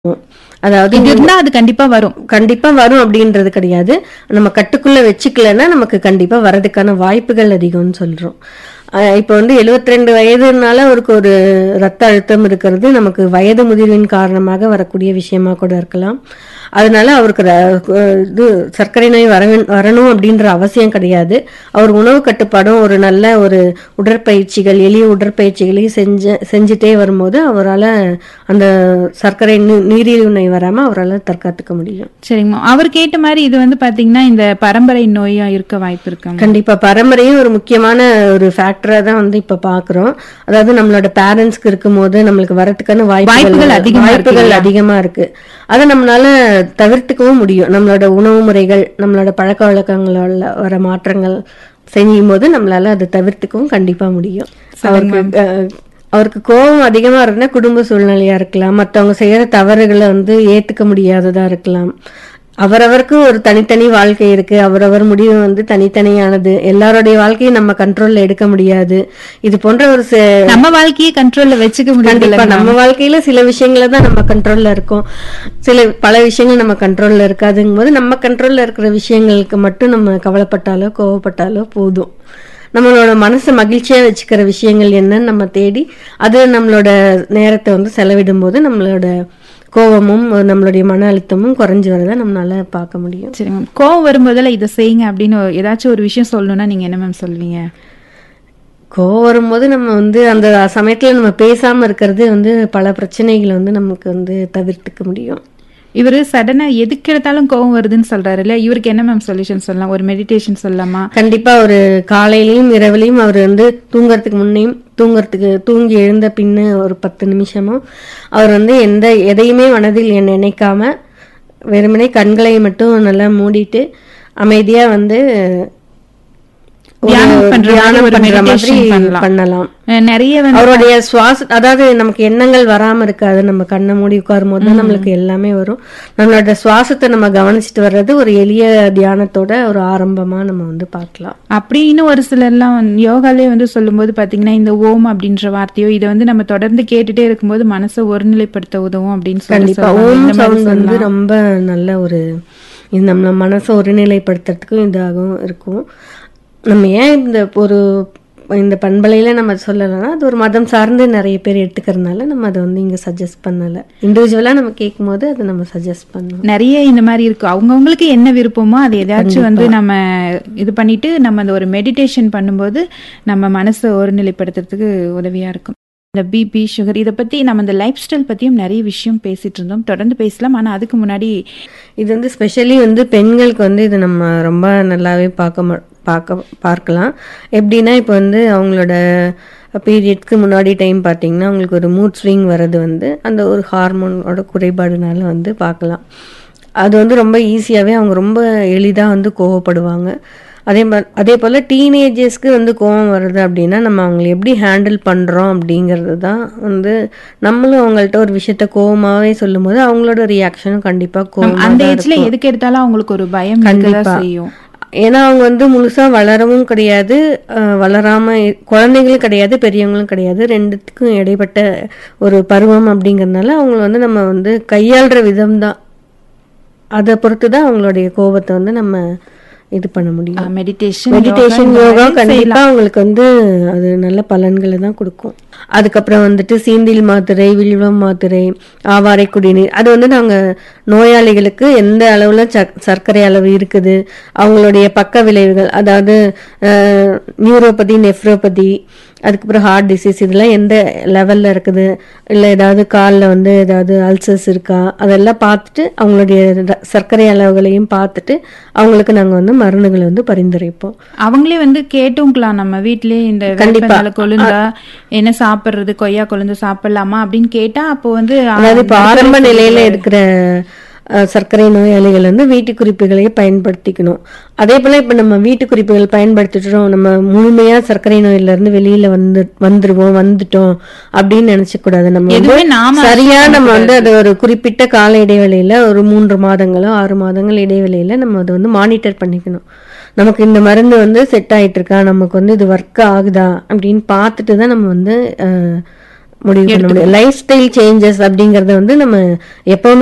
அதாவது இது இருந்தா அது கண்டிப்பா வரும். கண்டிப்பா வரும் அப்படின்றது கிடையாது. நம்ம கட்டுக்குள்ள வச்சுக்கலன்னா நமக்கு கண்டிப்பா வரதுக்கான வாய்ப்புகள் அதிகம்னு சொல்றோம். இப்ப வந்து 72 வயதுனால அவருக்கு ஒரு ரத்த அழுத்தம் இருக்கிறது நமக்கு வயது முதிர்வின் காரணமாக வரக்கூடிய விஷயமா கூட இருக்கலாம். அதனால அவருக்கு இது சர்க்கரை நோய் வரணும் அப்படின்ற அவசியம் கிடையாது. அவர் உணவு கட்டுப்பாடும் ஒரு நல்ல ஒரு உடற்பயிற்சிகள், எளிய உடற்பயிற்சிகளையும் செஞ்சுட்டே வரும்போது அவரால் அந்த சர்க்கரை நீரிழிவு நோய் வராம அவரால் தற்காத்துக்க முடியும். சரிங்கம்மா. அவர் கேட்ட மாதிரி இது வந்து பாத்தீங்கன்னா இந்த பரம்பரை நோயா இருக்க வாய்ப்பு இருக்கு. கண்டிப்பா பரம்பரையும் ஒரு முக்கியமான ஒரு ஃபேக்டரா தான் வந்து இப்ப பாக்குறோம். அதாவது நம்மளோட பேரண்ட்ஸ்க்கு இருக்கும்போது நம்மளுக்கு வரதுக்கான வாய்ப்புகள் அதிகமா இருக்கு. அதை நம்மளால தவிர்த்துக்கவும் முடியும். நம்மளோட உணவு முறைகள், நம்மளோட பழக்க வழக்கங்களோட வர மாற்றங்கள் செய்யும் போது நம்மளால அதை தவிர்த்துக்கவும் கண்டிப்பா முடியும். அவருக்கு கோபம் அதிகமா இருக்குன்னா குடும்ப சூழ்நிலையா இருக்கலாம், மற்றவங்க செய்யற தவறுகளை வந்து ஏத்துக்க முடியாததா இருக்கலாம். அவரவருக்கு ஒரு தனித்தனி வாழ்க்கை இருக்கு. அவரவர் முடிவு வந்து தனித்தனியானது. எல்லாருடைய வாழ்க்கையும் நம்ம கண்ட்ரோல்ல எடுக்க முடியாது. இது போன்ற ஒரு நம்ம வாழ்க்கையை கண்ட்ரோல்ல வச்சுக்க முடியாது. நம்ம வாழ்க்கையில சில விஷயங்கள தான் நம்ம கண்ட்ரோல்ல இருக்கோம், பல விஷயங்கள் நம்ம கண்ட்ரோல்ல இருக்காதுங்கும் போது நம்ம கண்ட்ரோல்ல இருக்கிற விஷயங்களுக்கு மட்டும் நம்ம கவலைப்பட்டாலோ கோவப்பட்டாலோ போதும். நம்மளோட மனசை மகிழ்ச்சியா வச்சுக்கிற விஷயங்கள் என்னன்னு நம்ம தேடி அது நம்மளோட நேரத்தை வந்து செலவிடும் போது நம்மளோட கோவமும் நம்மளுடைய மன அழுத்தமும் குறைஞ்சு வரதை நம்மளால பார்க்க முடியும். சரி மேம். கோவம் வரும்போதெல்லாம் இதை செய்யுங்க அப்படின்னு ஏதாச்சும் ஒரு விஷயம் சொல்லணும்னா நீங்க என்ன மேம் சொல்லுவீங்க? கோவம் வரும்போது நம்ம வந்து அந்த சமயத்துல நம்ம பேசாம இருக்கிறது வந்து பல பிரச்சனைகளை வந்து நமக்கு வந்து தவிர்த்துக்க முடியும். இவரு சடனா எதுக்கு எடுத்தாலும் கோவம் வருதுன்னு சொல்றாரு இல்ல, இவருக்கு என்ன மேம் சொல்யூஷன் சொல்லலாம்? ஒரு மெடிடேஷன் சொல்லலாமா? கண்டிப்பா ஒரு காலையிலயும் இரவுலையும் அவர் வந்து தூங்கறதுக்கு முன்னையும் தூங்கி எழுந்த பின்னு ஒரு 10 நிமிஷமும் அவர் வந்து எதையுமே மனதில் நினைக்காம வெறுமனே கண்களை மட்டும் நல்லா மூடிட்டு அமைதியா வந்து பண்ணலாம். நிறைய அவருடைய அதாவது நமக்கு எண்ணங்கள் வராம இருக்காது. நம்ம கண்ணை மூடி உட்காரும் போது நம்மளுக்கு எல்லாமே வரும். நம்மளோட சுவாசத்தை நம்ம கவனிச்சுட்டு வர்றது ஒரு எளிய தியானத்தோட ஒரு ஆரம்பமா நம்ம வந்து பார்க்கலாம். அப்படின்னு ஒரு சிலர்லாம் யோகாலே வந்து சொல்லும் போது பாத்தீங்கன்னா இந்த ஓம் அப்படின்ற வார்த்தையோ இதை வந்து நம்ம தொடர்ந்து கேட்டுட்டே இருக்கும்போது மனசை ஒருநிலைப்படுத்த உதவும் அப்படின்னு சொல்லி. கண்டிப்பா ஓம் சவுண்ட் வந்து ரொம்ப நல்ல ஒரு நம்ம மனசை ஒருநிலைப்படுத்துறதுக்கும் இதாகவும் இருக்கும். நம்ம ஏன் இந்த பண்பலையில நம்ம சொல்லலைன்னா அது ஒரு மதம் சார்ந்து நிறைய பேர் எடுத்துக்கிறதுனால நம்ம அதை வந்து இங்க சஜஸ்ட் பண்ணல. இண்டிவிஜுவலா நம்ம கேட்கும் போது அதை நம்ம சஜஸ்ட் பண்ணோம். நிறைய இந்த மாதிரி இருக்கு. அவங்கவுங்களுக்கு என்ன விருப்பமோ அதை ஏதாச்சும் வந்து நம்ம இது பண்ணிட்டு நம்ம அந்த ஒரு மெடிடேஷன் பண்ணும்போது நம்ம மனசை ஒருநிலைப்படுத்துறதுக்கு உதவியா இருக்கும். இந்த பிபி சுகர் இதை பத்தி நம்ம இந்த லைஃப் ஸ்டைல் பத்தியும் நிறைய விஷயம் பேசிட்டு இருந்தோம். தொடர்ந்து பேசலாம். ஆனா அதுக்கு முன்னாடி இது வந்து ஸ்பெஷலி வந்து பெண்களுக்கு வந்து இது நம்ம ரொம்ப நல்லாவே பார்க்கலாம். எப்படின்னா இப்போ வந்து அவங்களோட பீரியட்ஸ்க்கு முன்னாடி டைம் பார்த்தீங்கன்னா அவங்களுக்கு ஒரு மூட் ஸ்விங் வர்றது வந்து அந்த ஒரு ஹார்மோனோட குறைபாடுனால வந்து பார்க்கலாம். அது வந்து ரொம்ப ஈஸியாகவே அவங்க ரொம்ப எளிதாக வந்து கோவப்படுவாங்க. அதே போல் டீனேஜர்ஸ்க்கு வந்து கோவம் வருது அப்படின்னா நம்ம அவங்களை எப்படி ஹேண்டில் பண்ணுறோம் அப்படிங்கிறது தான் வந்து நம்மளும் அவங்கள்ட்ட ஒரு விஷயத்த கோவமாகவே சொல்லும் போது அவங்களோட ரியாக்ஷனும் கண்டிப்பாக கோவம். அந்த ஏஜ்ல எதுக்கு எடுத்தாலும் அவங்களுக்கு ஒரு பயம் கண்டிப்பாக செய்யும். ஏன்னா அவங்க வந்து முழுசா வளரவும் கிடையாது, வளராம குழந்தைங்களும் கிடையாது, பெரியவங்களும் கிடையாது, ரெண்டுத்துக்கும் இடைப்பட்ட ஒரு பருவம் அப்படிங்கறதுனால அவங்கள வந்து நம்ம வந்து கையாளுற விதம் தான் அதை பொறுத்து தான் அவங்களுடைய கோபத்தை வந்து நம்ம இது பண்ண முடியும். மெடிடேஷன் யோகா கண்டிப்பா அவங்களுக்கு வந்து அது நல்ல பலன்களை தான் கொடுக்கும். அதுக்கப்புறம் வந்துட்டு சீந்தில் மாத்திரை, வில்வம் மாத்திரை, ஆவாரை குடிநீர், அது வந்து நாங்க நோயாளிகளுக்கு எந்த அளவுல சர்க்கரை அளவு இருக்குது, அவங்களுடைய பக்க விளைவுகள், அதாவது நியூரோபதி, நெஃப்ரோபதி, அதுக்கப்புறம் ஹார்ட் டிசீஸ் இதெல்லாம் எந்த லெவல்ல இருக்குது, இல்லை ஏதாவது காலில் வந்து ஏதாவது அல்சர்ஸ் இருக்கா, அதெல்லாம் பார்த்துட்டு அவங்களுடைய சர்க்கரை அளவுகளையும் பார்த்துட்டு அவங்களுக்கு நாங்கள் வந்து மருந்துகளை வந்து பரிந்துரைப்போம். அவங்களே வந்து கேட்டுக்கலாம் நம்ம வீட்லயே இந்த கண்டிப்பா கொழுந்தா என்ன சாப்பிடுறது, கொய்யா கொழுந்து சாப்பிடலாமா அப்படின்னு கேட்டா அப்போ வந்து அதாவது இப்போ ஆரம்ப நிலையில இருக்கிற சர்க்கரை நோயாளிகள் வந்து வீட்டு குறிப்புகளை பயன்படுத்திக்கணும். அதே போல இப்ப நம்ம வீட்டு குறிப்புகள் பயன்படுத்திட்டோம், நம்ம முழுமையா சர்க்கரை நோயில இருந்து வெளியில வந்துட்டோம் அப்படின்னு நினைச்ச கூடாது. நம்ம சரியா நம்ம வந்து அது ஒரு குறிப்பிட்ட கால இடைவெளியில ஒரு 3 மாதங்களோ 6 மாதங்கள் இடைவெளியில நம்ம அதை வந்து மானிட்டர் பண்ணிக்கணும். நமக்கு இந்த மருந்து வந்து செட் ஆயிட்டு இருக்கா, நமக்கு வந்து இது ஒர்க் ஆகுதா அப்படின்னு பார்த்துட்டு தான் நம்ம வந்து முடிவு பண்ண முடியும். லைஃப் ஸ்டைல் சேஞ்சஸ் அப்படிங்கறத வந்து நம்ம எப்பவுமே